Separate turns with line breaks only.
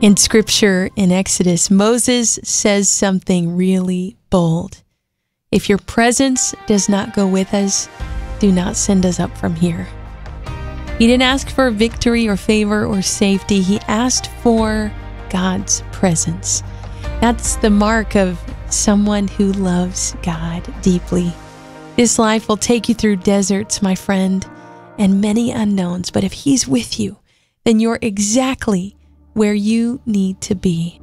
In scripture in Exodus, Moses says something really bold. If your presence does not go with us, do not send us up from here. He didn't ask for victory or favor or safety. He asked for God's presence. That's the mark of someone who loves God deeply. This life will take you through deserts, my friend, and many unknowns. But if He's with you, then you're exactly where you need to be.